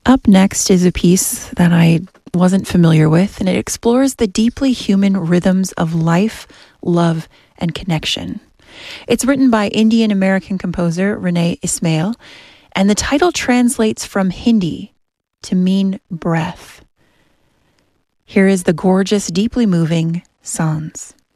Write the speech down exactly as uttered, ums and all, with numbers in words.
Up next is a piece that I wasn't familiar with, and it explores the deeply human rhythms of life, love, and connection. It's written by Indian American composer Renee Ismail, and the title translates from Hindi to mean breath. Here is the gorgeous, deeply moving Sans.